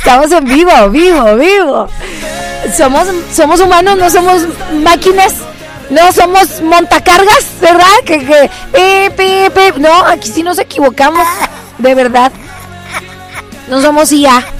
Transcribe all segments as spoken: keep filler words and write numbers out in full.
Estamos en vivo, vivo, vivo. Somos, somos humanos, no somos máquinas. No somos montacargas, ¿verdad? Que, que, pi, pi, pi. No, aquí sí nos equivocamos, de verdad. No somos I A.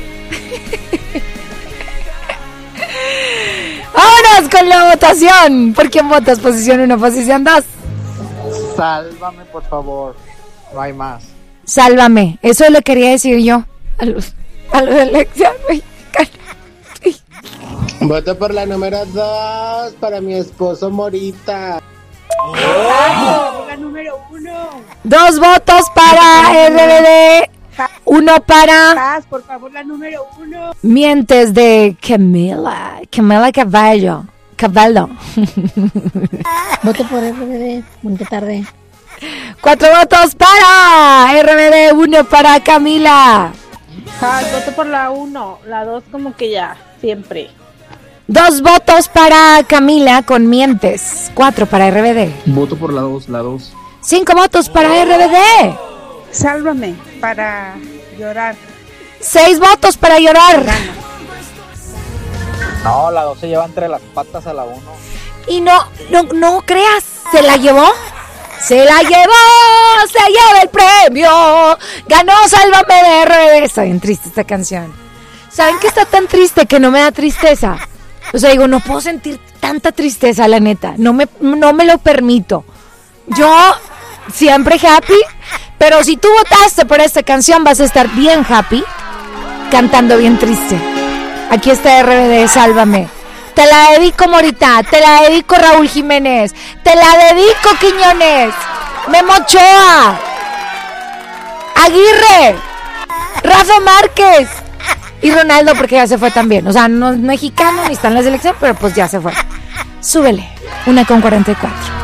Vámonos con la votación. ¿Por quién votas? Posición uno, posición dos. Sálvame, por favor. No hay más. Sálvame. Eso le quería decir yo a los, a los de elección mexicana. Sí. Voto por la número dos para mi esposo Morita. ¡Oh! La número uno. Dos votos para R B D. Uno para... Paz, por favor, la número uno. Mientes de Camila. Camila Caballo. Caballo. Voto por R B D. Buena tarde. Cuatro votos para R B D. Uno para Camila. Ay, voto por la uno. La dos como que ya, siempre. Dos votos para Camila con Mientes. Cuatro para R B D. Voto por la dos, la dos. Cinco votos para R B D. Sálvame para llorar. Seis votos para llorar. No, la dos se lleva entre las patas a la uno. Y no, no, no creas, ¿se la llevó? Se la llevó, se lleva el premio. Ganó Sálvame de R B D. Está bien triste esta canción. ¿Saben que está tan triste que no me da tristeza? O sea, digo, no puedo sentir tanta tristeza, la neta. No me, no me lo permito. Yo siempre happy. Pero si tú votaste por esta canción, vas a estar bien happy, cantando bien triste. Aquí está R B D, Sálvame. Te la dedico, Morita. Te la dedico, Raúl Jiménez. Te la dedico, Quiñones. Memo Ochoa. Aguirre. Rafa Márquez. Y Ronaldo, porque ya se fue también. O sea, no es mexicano ni está en la selección, pero pues ya se fue. Súbele. Una con cuarenta y cuatro.